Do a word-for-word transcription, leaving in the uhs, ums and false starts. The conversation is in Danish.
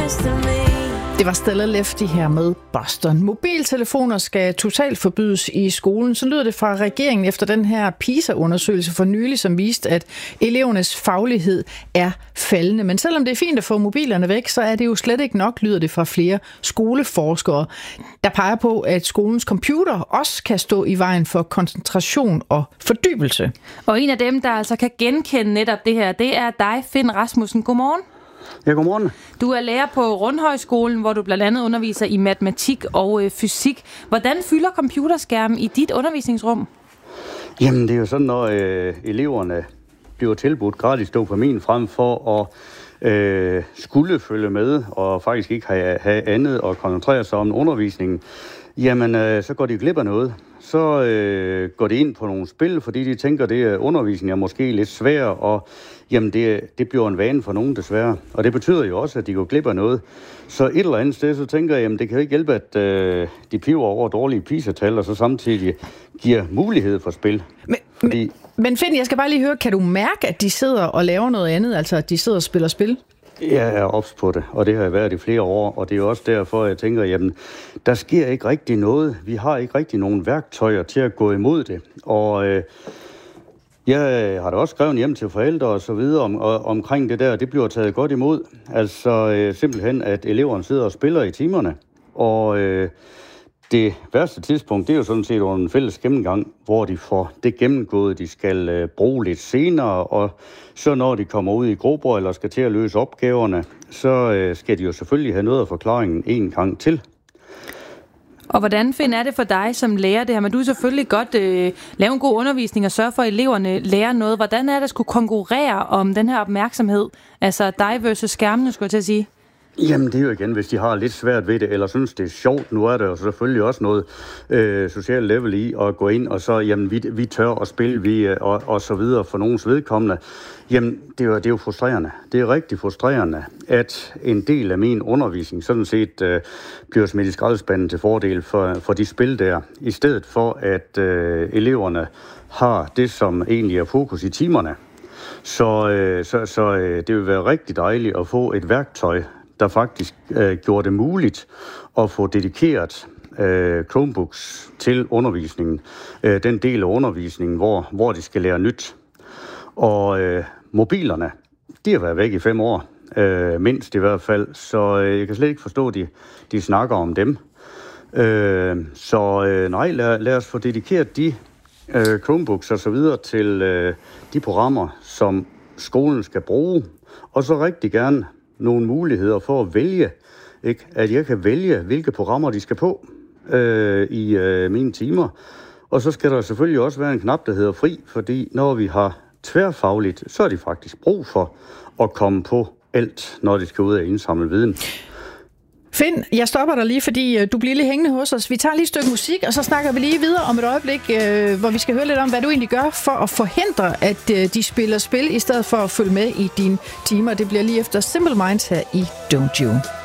Det var Stella Lefty her med Boston. Mobiltelefoner skal totalt forbydes i skolen. Så lyder det fra regeringen efter den her PISA-undersøgelse for nylig, som viste, at elevernes faglighed er faldende. Men selvom det er fint at få mobilerne væk, så er det jo slet ikke nok, lyder det fra flere skoleforskere, der peger på, at skolens computer også kan stå i vejen for koncentration og fordybelse. Og en af dem, der altså kan genkende netop det her, det er dig, Finn Rasmussen. Godmorgen. Ja, godmorgen. Du er lærer på Rundhøjskolen, hvor du blandt andet underviser i matematik og øh, fysik. Hvordan fylder computerskærmen i dit undervisningsrum? Jamen, det er jo sådan, når øh, eleverne bliver tilbudt gratis dopamin frem for at øh, skulle følge med og faktisk ikke have, have andet at koncentrere sig om undervisningen, jamen, øh, så går de glip af noget. Så øh, går de ind på nogle spil, fordi de tænker, at det undervisning er måske lidt svær, og jamen det, det bliver en vane for nogen desværre. Og det betyder jo også, at de går glip af noget. Så et eller andet sted, så tænker jeg, jamen det kan jo ikke hjælpe, at øh, de piver over dårlige PISA-tal, og så samtidig giver mulighed for spil. Men, fordi... men, men Finn, jeg skal bare lige høre, kan du mærke, at de sidder og laver noget andet, altså at de sidder og spiller spil? Jeg er ops på det, og det har jeg været i flere år, og det er jo også derfor, jeg tænker, jamen, der sker ikke rigtig noget. Vi har ikke rigtig nogen værktøjer til at gå imod det, og øh, jeg har da også skrevet hjem til forældre og så videre om, og, omkring det der, det bliver taget godt imod. Altså øh, simpelthen, at eleverne sidder og spiller i timerne, og øh, det værste tidspunkt, det er jo sådan set under en fælles gennemgang, hvor de får det gennemgået, de skal øh, bruge lidt senere, og så når de kommer ud i grupper eller skal til at løse opgaverne, så øh, skal de jo selvfølgelig have noget af forklaringen en gang til. Og hvordan, Finn, er det for dig som lærer det her? Men du er selvfølgelig godt øh, lave en god undervisning og sørge for, at eleverne lærer noget. Hvordan er det at skulle konkurrere om den her opmærksomhed? Altså dig versus skærmene, skulle jeg til at sige. Jamen det er jo igen, hvis de har lidt svært ved det, eller synes det er sjovt. Nu er der jo selvfølgelig også noget øh, social level i at gå ind, og så, jamen vi, vi tør at spille, vi, og, og så videre for nogens vedkommende. Jamen det er, jo, det er jo frustrerende. Det er rigtig frustrerende, at en del af min undervisning sådan set øh, bliver smidt i skraldespanden til fordel for, for de spil der, i stedet for at øh, eleverne har det, som egentlig er fokus i timerne. Så, øh, så, så øh, det vil være rigtig dejligt at få et værktøj, der faktisk øh, gjorde det muligt at få dedikeret øh, Chromebooks til undervisningen. Øh, den del af undervisningen, hvor, hvor de skal lære nyt. Og øh, mobilerne, de har været væk i fem år, øh, mindst i hvert fald. Så øh, jeg kan slet ikke forstå, at de, de snakker om dem. Øh, så øh, nej, lad, lad os få dedikeret de øh, Chromebooks og så videre til øh, de programmer, som skolen skal bruge. Og så rigtig gerne nogle muligheder for at vælge, ikke? At jeg kan vælge, hvilke programmer de skal på øh, i øh, mine timer. Og så skal der selvfølgelig også være en knap, der hedder fri, fordi når vi har tværfagligt, så er de faktisk brug for at komme på alt, når de skal ud og indsamle viden. Finn, jeg stopper dig lige, fordi du bliver lige hængende hos os. Vi tager lige et stykke musik, og så snakker vi lige videre om et øjeblik, hvor vi skal høre lidt om, hvad du egentlig gør for at forhindre, at de spiller spil, i stedet for at følge med i dine timer. Det bliver lige efter Simple Minds her i Don't You.